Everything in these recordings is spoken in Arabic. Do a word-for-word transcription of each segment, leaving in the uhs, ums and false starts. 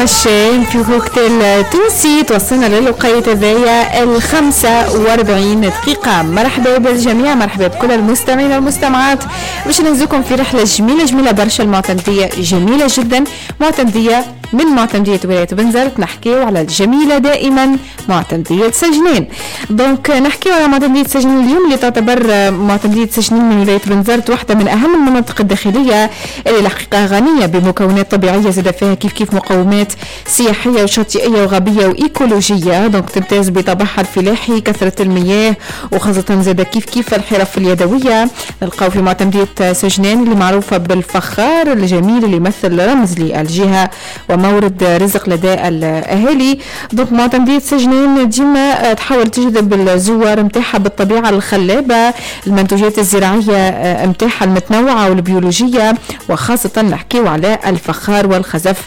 الشاي في كوكتيل تونسي. توصلنا للوقيت هذايا الخمسة واربعين دقيقة. مرحبا بالجميع، مرحبا بكل المستمعين والمستمعات. باش نهزكم في رحلة جميلة جميلة برشا، المعتمدية جميلة جدا، معتمدية من معتمدية ولاية بنزرت. نحكيو على الجميلة دائما معتمدية سجنين. دونك نحكيو على معتمدية سجنين اليوم اللي تعتبر معتمدية سجنين من ولاية بنزرت واحدة من أهم المناطق الداخلية اللي الحقيقة غنية بمكونات طبيعية، زاد فيها كيف كيف مقومات سياحية وشاطئية وغابية وإيكولوجية. دونك تمتاز بطبعها الفلاحي، كثرة المياه، وخاصة زاد كيف كيف الحرف اليدوية. نلقاو في معتمدية سجنين اللي معروفة بالفخار الجميل اللي يمثل رمز للجهة ومورد رزق لدى الأهالي. دونك معتمدية سجنين ديما تحاول تجذب الزوار متاعها بالطبيعة الخلابة، المنتوجات الزراعية متاعها المتنوعة والبيولوجية، وخاصة نحكيو على الفخار والخزف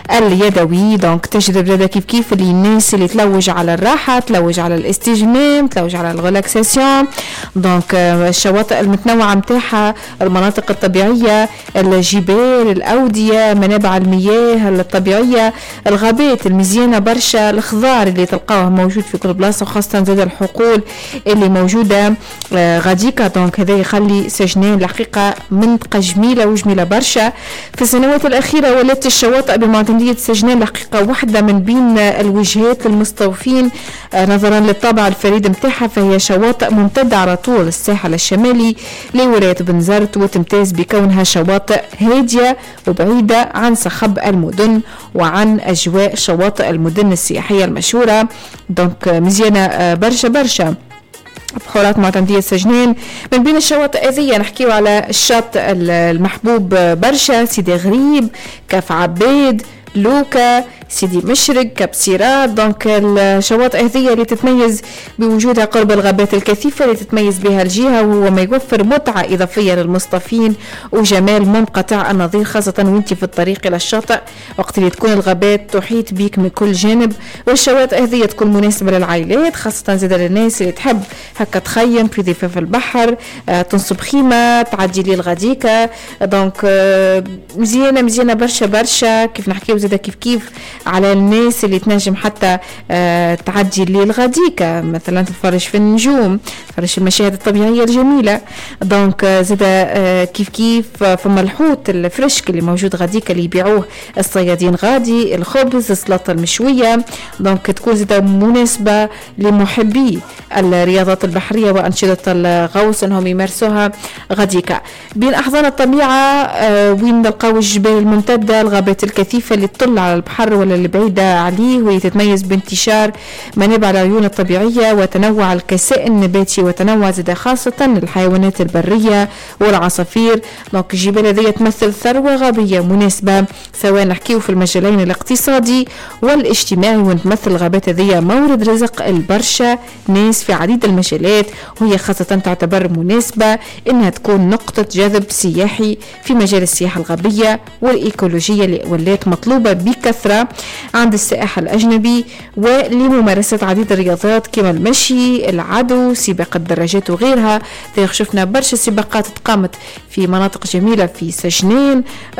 اليدوي. دونك تجذب لدى كيف كيف اللي الناس اللي تلوج على الراحة، تلوج على الاستجمام، تلوج على الغلاكساسيون. دونك الشواطئ المتنوعة متاعها، المناطق الطبيعية، الجبال، الأودية، منابع المياه الطبيعية، الغابات المزيانة برشا، الخضار اللي تلقاوه موجود في كل بلاصة، وخاصة زاد الحقول اللي موجودة غاديكا. دونك هذا يخلي سجنين الحقيقة منطقة جميلة وجميلة برشا. في السنوات الأخيرة ولات الشواطئ بمعتمدية سجنين الحقيقة واحدة من بين الوجهات المستوفين نظرا للطابع الفريد متاعها، فهي شواطئ ممتدة على طول الساحل الشمالي لولاية بنزرت، وتمتاز بكونها شواطئ هادية وبعيدة عن صخب المدن وعن أجواء شواطئ المدن السياحية المشهورة. دونك مزيانة برشا برشا. بحورات معتمدية سجنين من بين الشواطئ هذه نحكيو على الشاطئ المحبوب برشا، سيدي غريب، كاف عباد، لوكا، سيدي مشرق، كابسيرات. دونك الشواطئ هذه اللي تتميز بوجودها قرب الغابات الكثيفة اللي تتميز بها الجهة، وهو ما يوفر متعة إضافية للمصطفين وجمال منقطع النظير، خاصة وانت في الطريق إلى الشاطئ وقت اللي تكون الغابات تحيط بيك من كل جانب. والشواطئ هذه تكون مناسبة للعائلات، خاصة زاد للناس اللي تحب هكا تخيم في ضفاف البحر، آه تنصب خيمة، تعدي ليل غاديكا. دونك آه مزيانة مزيانة برشا برشا. كيف نحكيو زاد كيف كيف على الناس اللي تنجم حتى آه تعدي الليل غاديكا، مثلا تتفرج في النجوم، تتفرج في المشاهد الطبيعية الجميلة. دونك آه زاد آه كيف كيف فما الحوت الفريشك اللي موجود غاديكا اللي يبيعوه الصيادين غادي، الخبز، السلطة المشوية. دونك تكون زاد مناسبة لمحبي الرياضات البحرية وأنشطة الغوص انهم يمارسوها غاديكا. بين أحضان الطبيعة آه وين نلقاو الجبال الممتدة، الغابات الكثيفة اللي تطل على البحر ولا اللي بعيدة عليه، واللي تتميز بانتشار منابع العيون الطبيعية وتنوع الكسائن النباتي وتنوع زاد خاصة الحيوانات البرية والعصافير. دونك الجبال هذه تمثل ثروة غابية مناسبة سواء نحكيه في المجالين الاقتصادي والاجتماعي، ونتمثل الغابات هذه مورد رزق البرشا ناس في عديد المجالات، وهي خاصة تعتبر مناسبة انها تكون نقطة جذب سياحي في مجال السياحة الغابية والإيكولوجية اللي ولات مطلوبة بكثرة عند السائح الأجنبي، ولممارسة عديد الرياضات كما المشي، العدو، سباق الدراجات وغيرها. شفنا برشا سباقات تقامت في مناطق جميلة في سجنين.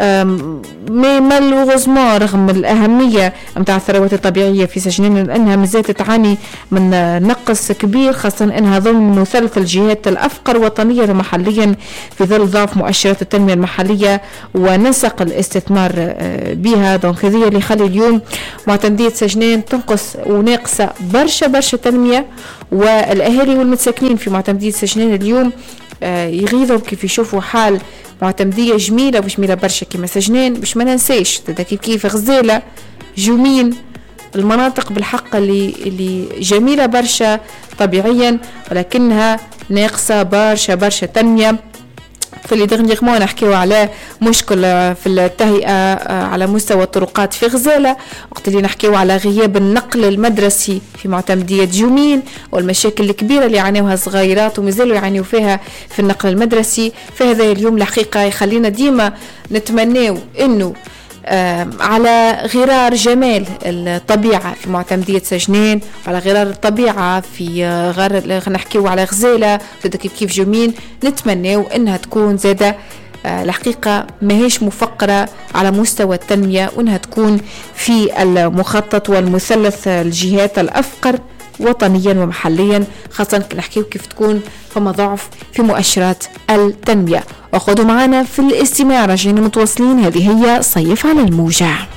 مالوغوزمون رغم الأهمية متاع الثروات الطبيعية في سجنين لأنها مازالت تعاني من نقص كبير، خاصة أنها ضمن مثلث الجهات الأفقر وطنيا ومحليا في ظل ضعف مؤشرات التنمية المحلية ونسق الاستثمار بها. دونك هذه اللي يخلي اليوم معتمدية سجنين تنقص وناقصة برشا برشا تنمية، والأهالي والمتساكنين في معتمدية سجنين اليوم يغيظوا كيف يشوفوا حال معتمدية جميلة وجميلة برشا كما سجنين. باش ما ننساش كيف كيف غزالة، جومين، المناطق بالحق اللي اللي جميلة برشا طبيعيا، ولكنها ناقصة برشا برشا تنمية. في اللي دغنيغمون نحكيو على مشكل في التهيئة على مستوى الطرقات في غزالة، وقت اللي نحكيو على غياب النقل المدرسي في معتمدية جومين والمشاكل الكبيرة اللي يعانيوها الصغيرات ومازالوا يعانيوا فيها في النقل المدرسي. فهذا اليوم الحقيقة يخلينا ديما نتمناو انه على غرار جمال الطبيعة في معتمدية سجنين، على غرار الطبيعة في غار نحكيو على غزالة كيف كيف جمين، نتمناو انها تكون زادة الحقيقة ماهيش مفقرة على مستوى التنمية، وأنها تكون في المخطط والمثلث الجهات الأفقر وطنيا ومحليا، خاصة نحكيو كيف تكون فما ضعف في مؤشرات التنمية. وخذوا معنا في الاستماع، راجعين متواصلين. هذه هي صيف على الموجة.